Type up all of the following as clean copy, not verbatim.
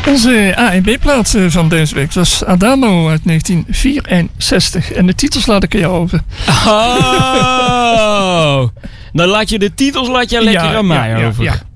Onze A en B-plaat van deze week was Adamo uit 1964. En de titels laat ik aan jou over. Oh, dan laat je de titels lekker aan mij over. Ja.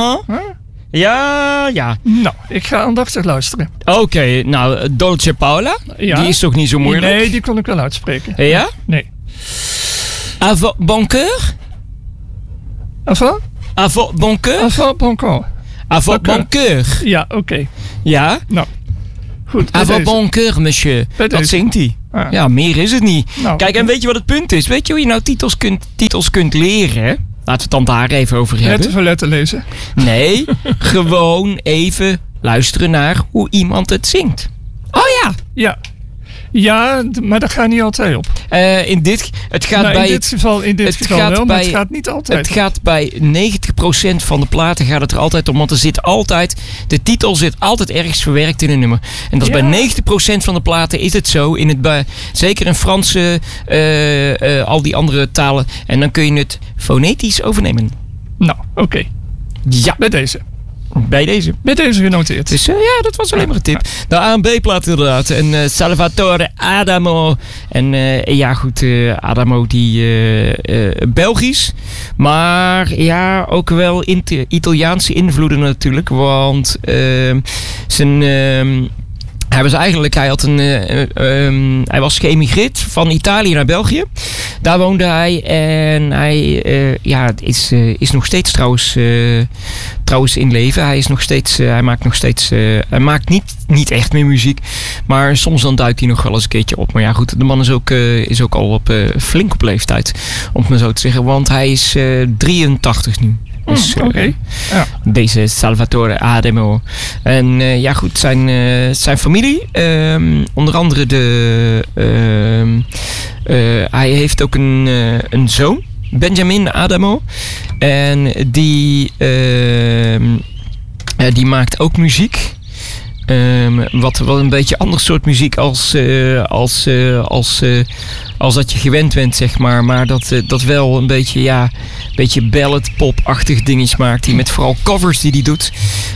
Ja. Nou, ik ga aandachtig luisteren. Oké, nou, Dolce Paola, Ja. die is toch niet zo moeilijk? Nee, die kon ik wel uitspreken. Ja? Nee. Avant Banqueur? Avant? Avant Banqueur? Avant Banco. Avant Banqueur. Ja, oké. Ja? Nou, goed. bij Avant deze. Banqueur, monsieur. Bij Dat deze. zingt hij. Ah. Ja, meer is het niet. Nou, Kijk, en weet je wat het punt is? Weet je hoe je nou titels kunt leren? Laten we het dan daar even over hebben. letter voor letter lezen. Nee, gewoon even luisteren naar hoe iemand het zingt. Oh ja. Ja, maar dat gaat niet altijd op. Het gaat Nou, bij in dit geval wel, maar het gaat niet altijd Het op. gaat bij 90% van de platen gaat het er altijd om. Want de titel zit altijd ergens verwerkt in een nummer. En dat is Ja. bij 90% van de platen is het zo. Zeker in Franse, al die andere talen. En dan kun je het fonetisch overnemen. Nou, oké. Ja, Bij deze. bij deze. Bij deze genoteerd. Dus ja, dat was alleen maar een tip. De A en B-plaat inderdaad. En Salvatore Adamo. En ja goed, Adamo die Belgisch. Maar ja, ook wel Italiaanse invloeden natuurlijk. Want hij was geëmigreerd van Italië naar België. Daar woonde hij en hij is nog steeds trouwens in leven. Hij maakt niet echt meer muziek, maar soms dan duikt hij nog wel eens een keertje op. Maar ja goed, de man is ook al flink op leeftijd, om het maar zo te zeggen, want hij is 83 nu. Dus, Oké. Ja. Deze Salvatore Adamo. En ja goed, zijn familie. Onder andere hij heeft ook een zoon. Benjamin Adamo. En die maakt ook muziek. Wat wel een beetje ander soort muziek als dat je gewend bent, zeg maar. Maar dat wel een beetje ballad-pop-achtig dingetjes maakt. Die met vooral covers die hij doet.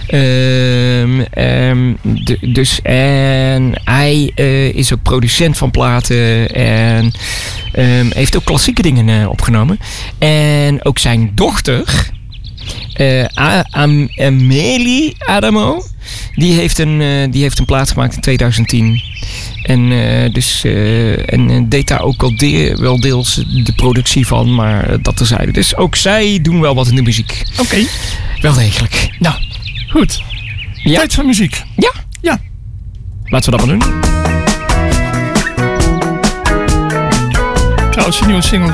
En hij is ook producent van platen. En heeft ook klassieke dingen opgenomen. En ook zijn dochter, Amélie Adamo, die heeft een plaat gemaakt in 2010. En deed daar ook wel deels de productie van, maar dat terzijde. Dus ook zij doen wel wat in de muziek. Oké. Wel degelijk. Nou, goed. Ja. Tijd voor muziek. Ja. Ja. Laten we dat maar doen. Trouwens, een nieuwe single